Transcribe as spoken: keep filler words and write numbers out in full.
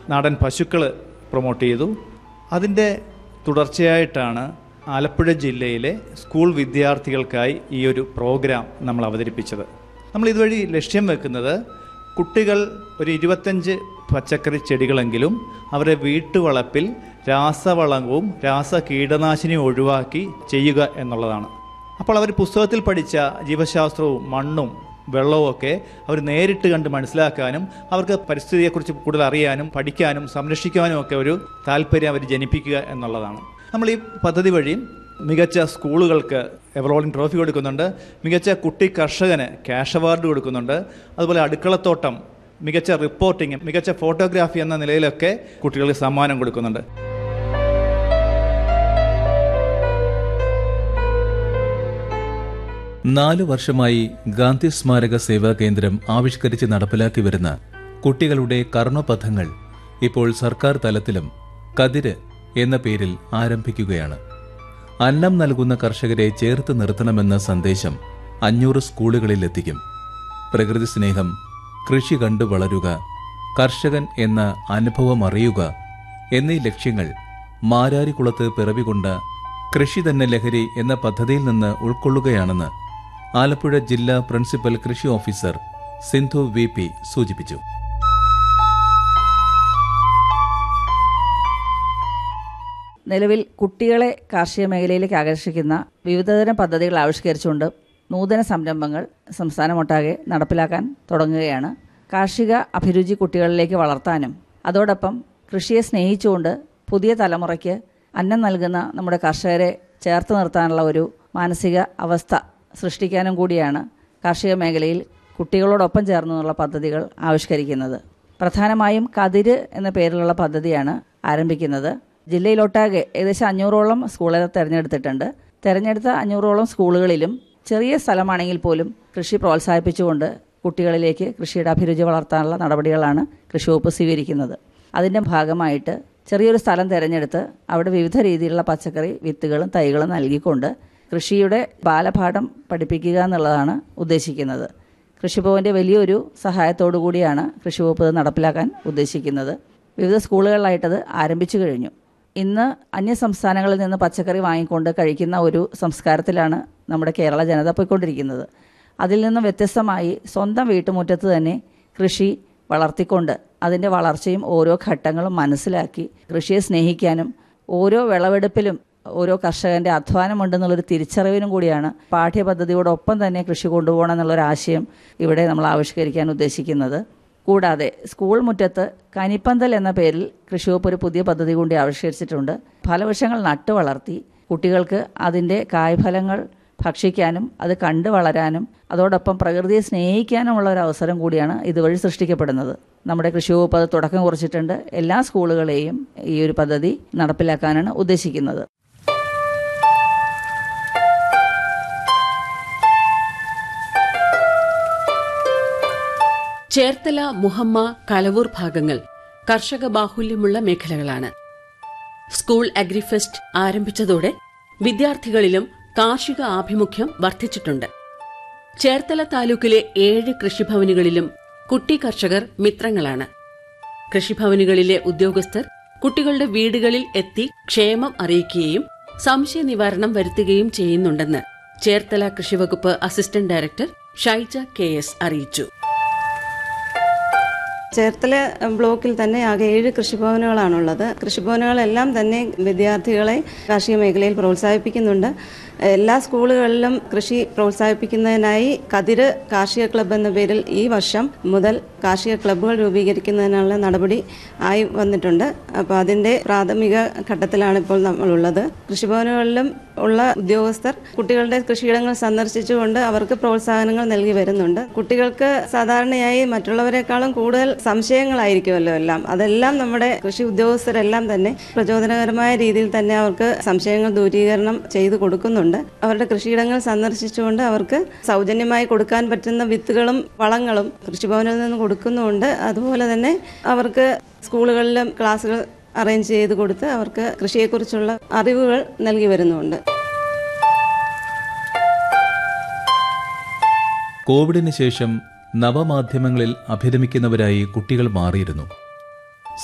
നാടൻ പശുക്കൾ പ്രൊമോട്ട് ചെയ്തു. അതിൻ്റെ തുടർച്ചയായിട്ടാണ് ആലപ്പുഴ ജില്ലയിലെ സ്കൂൾ വിദ്യാർത്ഥികൾക്കായി ഈ ഒരു പ്രോഗ്രാം നമ്മൾ അവതരിപ്പിച്ചത്. നമ്മൾ ഇതുവഴി ലക്ഷ്യം വെക്കുന്നത് കുട്ടികൾ ഒരു ഇരുപത്തഞ്ച് പച്ചക്കറി ചെടികളെങ്കിലും അവരുടെ വീട്ടുവളപ്പിൽ രാസവളവും രാസ കീടനാശിനിയും ഒഴിവാക്കി ചെയ്യുക എന്നുള്ളതാണ്. അപ്പോൾ അവർ പുസ്തകത്തിൽ പഠിച്ച ജീവശാസ്ത്രവും മണ്ണും വെള്ളവും ഒക്കെ അവർ നേരിട്ട് കണ്ട് മനസ്സിലാക്കാനും അവർക്ക് പരിസ്ഥിതിയെക്കുറിച്ച് കൂടുതൽ അറിയാനും പഠിക്കാനും സംരക്ഷിക്കാനും ഒക്കെ ഒരു താല്പര്യം അവർ ജനിപ്പിക്കുക എന്നുള്ളതാണ്. നമ്മൾ ഈ പദ്ധതി വഴി മികച്ച സ്കൂളുകൾക്ക് എവറോളിംഗ് ട്രോഫി കൊടുക്കുന്നുണ്ട്, മികച്ച കുട്ടി കർഷകന് ക്യാഷ് അവാർഡ് കൊടുക്കുന്നുണ്ട്, അതുപോലെ അടുക്കളത്തോട്ടം, മികച്ച റിപ്പോർട്ടിംഗ്, മികച്ച ഫോട്ടോഗ്രാഫി എന്ന നിലയിലൊക്കെ കുട്ടികൾക്ക് സമ്മാനം കൊടുക്കുന്നുണ്ട്. നാലു വർഷമായി ഗാന്ധി സ്മാരക സേവാ കേന്ദ്രം ആവിഷ്കരിച്ച് നടപ്പിലാക്കി വരുന്ന കുട്ടികളുടെ കർമ്മപഥങ്ങൾ ഇപ്പോൾ സർക്കാർ തലത്തിലും കതിര് എന്ന പേരിൽ ആരംഭിക്കുകയാണ്. അന്നം നൽകുന്ന കർഷകരെ ചേർത്ത് നിർത്തണമെന്ന സന്ദേശം അഞ്ഞൂറ് സ്കൂളുകളിൽ എത്തിക്കും. പ്രകൃതി സ്നേഹം, കൃഷി കണ്ടു വളരുക, കർഷകൻ എന്ന അനുഭവം അറിയുക എന്നീ ലക്ഷ്യങ്ങൾ മാരാരിക്കുളത്ത് പിറവികൊണ്ട കൃഷി തന്നെ ലഹരി എന്ന പദ്ധതിയിൽ നിന്ന് ഉൾക്കൊള്ളുകയാണെന്ന് ആലപ്പുഴ ജില്ലാ പ്രിൻസിപ്പൽ കൃഷി ഓഫീസർ സിന്ധു വി പി സൂചിപ്പിച്ചു. നിലവിൽ കുട്ടികളെ കാർഷിക മേഖലയിലേക്ക് ആകർഷിക്കുന്ന വിവിധതരം പദ്ധതികൾ ആവിഷ്കരിച്ചുകൊണ്ട് നൂതന സംരംഭങ്ങൾ സംസ്ഥാനമൊട്ടാകെ നടപ്പിലാക്കാൻ തുടങ്ങുകയാണ്. കാർഷിക അഭിരുചി കുട്ടികളിലേക്ക് വളർത്താനും അതോടൊപ്പം കൃഷിയെ സ്നേഹിച്ചുകൊണ്ട് പുതിയ തലമുറയ്ക്ക് അന്നം നൽകുന്ന നമ്മുടെ കർഷകരെ ചേർത്ത് നിർത്താനുള്ള ഒരു മാനസിക അവസ്ഥ സൃഷ്ടിക്കാനും കൂടിയാണ് കാർഷിക മേഖലയിൽ കുട്ടികളോടൊപ്പം ചേർന്നുള്ള പദ്ധതികൾ ആവിഷ്കരിക്കുന്നത്. പ്രധാനമായും കതിര് എന്ന പേരിലുള്ള പദ്ധതിയാണ് ആരംഭിക്കുന്നത്. ജില്ലയിലൊട്ടാകെ ഏകദേശം അഞ്ഞൂറോളം സ്കൂളുകൾ തിരഞ്ഞെടുത്തിട്ടുണ്ട്. തിരഞ്ഞെടുത്ത അഞ്ഞൂറോളം സ്കൂളുകളിലും ചെറിയ സ്ഥലമാണെങ്കിൽ പോലും കൃഷി പ്രോത്സാഹിപ്പിച്ചുകൊണ്ട് കുട്ടികളിലേക്ക് കൃഷിയുടെ അഭിരുചി വളർത്താനുള്ള നടപടികളാണ് കൃഷി വകുപ്പ് സ്വീകരിക്കുന്നത്. അതിൻ്റെ ഭാഗമായിട്ട് ചെറിയൊരു സ്ഥലം തിരഞ്ഞെടുത്ത് അവിടെ വിവിധ രീതിയിലുള്ള പച്ചക്കറി വിത്തുകളും തൈകളും നൽകിക്കൊണ്ട് കൃഷിയുടെ ബാലപാഠം പഠിപ്പിക്കുക എന്നുള്ളതാണ് ഉദ്ദേശിക്കുന്നത്. കൃഷിഭവൻ്റെ വലിയൊരു സഹായത്തോടു കൂടിയാണ് കൃഷി വകുപ്പ് നടപ്പിലാക്കാൻ ഉദ്ദേശിക്കുന്നത്. വിവിധ സ്കൂളുകളിലായിട്ടത് ആരംഭിച്ചു കഴിഞ്ഞു. ഇന്ന് അന്യ സംസ്ഥാനങ്ങളിൽ നിന്ന് പച്ചക്കറി വാങ്ങിക്കൊണ്ട് കഴിക്കുന്ന ഒരു സംസ്കാരത്തിലാണ് നമ്മുടെ കേരള ജനത പോയിക്കൊണ്ടിരിക്കുന്നത്. അതിൽ നിന്നും വ്യത്യസ്തമായി സ്വന്തം വീട്ടുമുറ്റത്ത് തന്നെ കൃഷി വളർത്തിക്കൊണ്ട് അതിൻ്റെ വളർച്ചയും ഓരോ ഘട്ടങ്ങളും മനസ്സിലാക്കി കൃഷിയെ സ്നേഹിക്കാനും ഓരോ വിളവെടുപ്പിലും ഓരോ കർഷകൻ്റെ അധ്വാനമുണ്ടെന്നുള്ളൊരു തിരിച്ചറിവിനും കൂടിയാണ് പാഠ്യപദ്ധതിയോടൊപ്പം തന്നെ കൃഷി കൊണ്ടുപോകണം എന്നുള്ളൊരാശയം ഇവിടെ നമ്മൾ ആവിഷ്കരിക്കാൻ ഉദ്ദേശിക്കുന്നത്. കൂടാതെ സ്കൂൾ മുറ്റത്ത് കനിപ്പന്തൽ എന്ന പേരിൽ കൃഷി വകുപ്പ് ഒരു പുതിയ പദ്ധതി കൂടി ആവിഷ്കരിച്ചിട്ടുണ്ട്. ഫലവൃക്ഷങ്ങൾ നട്ടു വളർത്തി കുട്ടികൾക്ക് അതിൻ്റെ കായ്ഫലങ്ങൾ ഭക്ഷിക്കാനും അത് കണ്ടു വളരാനും അതോടൊപ്പം പ്രകൃതിയെ സ്നേഹിക്കാനുമുള്ള ഒരു അവസരം കൂടിയാണ് ഇതുവഴി സൃഷ്ടിക്കപ്പെടുന്നത്. നമ്മുടെ കൃഷി വകുപ്പ് അത് തുടക്കം കുറിച്ചിട്ടുണ്ട്. എല്ലാ സ്കൂളുകളെയും ഈ ഒരു പദ്ധതി നടപ്പിലാക്കാനാണ് ഉദ്ദേശിക്കുന്നത്. ചേർത്തല, മുഹമ്മ, കലവൂർ ഭാഗങ്ങൾ കർഷക ബാഹുല്യമുള്ള മേഖലകളാണ്. സ്കൂൾ അഗ്രിഫെസ്റ്റ് ആരംഭിച്ചതോടെ വിദ്യാർത്ഥികളിലും കാർഷിക ആഭിമുഖ്യം വർദ്ധിച്ചിട്ടുണ്ട്. ചേർത്തല താലൂക്കിലെ ഏഴ് കൃഷിഭവനുകളിലും കുട്ടി കർഷകർ മിത്രങ്ങളാണ്. കൃഷിഭവനുകളിലെ ഉദ്യോഗസ്ഥർ കുട്ടികളുടെ വീടുകളിൽ എത്തി ക്ഷേമം അറിയിക്കുകയും സംശയ നിവാരണം വരുത്തുകയും ചെയ്യുന്നുണ്ടെന്ന് ചേർത്തല കൃഷിവകുപ്പ് assistant director Shaija K S അറിയിച്ചു. ചേർത്തല ബ്ലോക്കിൽ തന്നെ ആകെ ഏഴ് കൃഷിഭവനുകളാണുള്ളത്. കൃഷിഭവനുകളെല്ലാം തന്നെ വിദ്യാർത്ഥികളെ കാർഷിക മേഖലയിൽ പ്രോത്സാഹിപ്പിക്കുന്നുണ്ട്. എല്ലാ സ്കൂളുകളിലും കൃഷി പ്രോത്സാഹിപ്പിക്കുന്നതിനായി കതിര് കാർഷിക ക്ലബ്ബ് എന്ന പേരിൽ ഈ വർഷം മുതൽ കാർഷിക ക്ലബ്ബുകൾ രൂപീകരിക്കുന്നതിനുള്ള നടപടി ആയി വന്നിട്ടുണ്ട്. അപ്പോൾ അതിൻ്റെ പ്രാഥമിക ഘട്ടത്തിലാണ് ഇപ്പോൾ നമ്മളുള്ളത്. കൃഷിഭവനുകളിലും ഉള്ള ഉദ്യോഗസ്ഥർ കുട്ടികളുടെ കൃഷിയിടങ്ങൾ സന്ദർശിച്ചുകൊണ്ട് അവർക്ക് പ്രോത്സാഹനങ്ങൾ നൽകി വരുന്നുണ്ട്. കുട്ടികൾക്ക് സാധാരണയായി മറ്റുള്ളവരെക്കാളും കൂടുതൽ സംശയങ്ങളായിരിക്കുമല്ലോ എല്ലാം. അതെല്ലാം നമ്മുടെ കൃഷി ഉദ്യോഗസ്ഥരെല്ലാം തന്നെ പ്രചോദനകരമായ രീതിയിൽ തന്നെ അവർക്ക് സംശയങ്ങൾ ദൂരീകരണം ചെയ്തു കൊടുക്കുന്നുണ്ട്. അവരുടെ കൃഷിയിടങ്ങൾ സന്ദർശിച്ചുകൊണ്ട് അവർക്ക് സൗജന്യമായി കൊടുക്കാൻ പറ്റുന്ന വിത്തുകളും വളങ്ങളും കൃഷിഭവനിൽ നിന്ന് കൊടുക്കുന്നുണ്ട്. അതുപോലെ തന്നെ അവർക്ക് സ്കൂളുകളിലും ക്ലാസുകൾ അറേഞ്ച് ചെയ്ത് കൊടുത്ത് അവർക്ക് കൃഷിയെക്കുറിച്ചുള്ള അറിവുകൾ നൽകി വരുന്നുണ്ട്. കോവിഡിന് ശേഷം നവമാധ്യമങ്ങളിൽ അഭിരമിക്കുന്നവരായി കുട്ടികൾ മാറിയിരുന്നു.